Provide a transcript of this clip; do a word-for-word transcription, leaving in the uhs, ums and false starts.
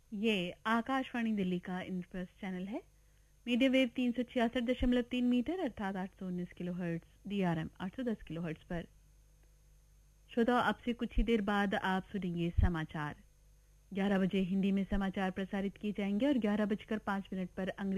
ये आकाशवाणी दिल्ली का interest channel है। मीडियम वेव तीन सौ छियासठ दशमलव तीन मीटर अर्थात आठ सौ उन्नीस किलो हर्ट्स, डीआरएम आठ सौ दस किलो हर्ट्स पर। श्रोताओं, अब से कुछ ही देर बाद आप सुनेंगे समाचार। ग्यारह बजे हिंदी में समाचार प्रसारित किए जाएंगे और ग्यारह बजकर पाँच मिनट पर अंग्रेजी